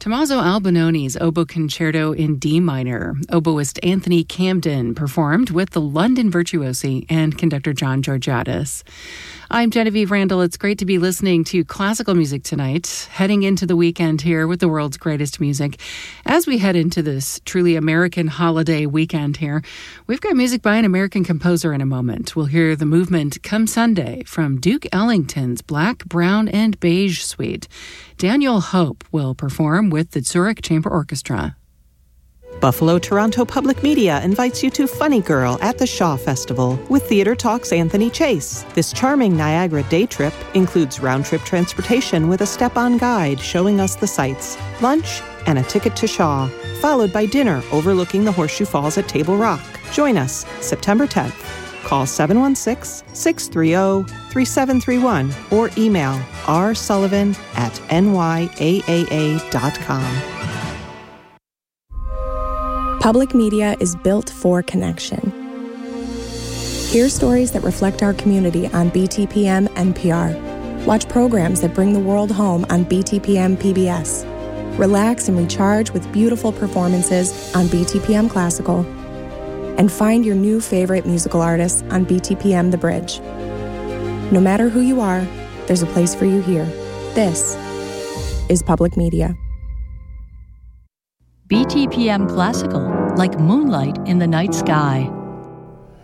Tommaso Albinoni's Oboe Concerto in D minor. Oboist Anthony Camden performed with the London Virtuosi and conductor John Georgiadis. I'm Genevieve Randall. It's great to be listening to classical music tonight, heading into the weekend here with the world's greatest music. As we head into this truly American holiday weekend here, we've got music by an American composer in a moment. We'll hear the movement Come Sunday from Duke Ellington's Black, Brown, and Beige Suite. Daniel Hope will perform with the Zurich Chamber Orchestra. Buffalo Toronto Public Media invites you to Funny Girl at the Shaw Festival with Theatre Talk's Anthony Chase. This charming Niagara day trip includes round-trip transportation with a step-on guide showing us the sights, lunch, and a ticket to Shaw, followed by dinner overlooking the Horseshoe Falls at Table Rock. Join us September 10th. Call 716-630-3731 or email rsullivan@nyaaa.com. Public media is built for connection. Hear stories that reflect our community on BTPM NPR. Watch programs that bring the world home on BTPM PBS. Relax and recharge with beautiful performances on BTPM Classical. And find your new favorite musical artists on BTPM The Bridge. No matter who you are, there's a place for you here. This is public media. BTPM Classical, like moonlight in the night sky.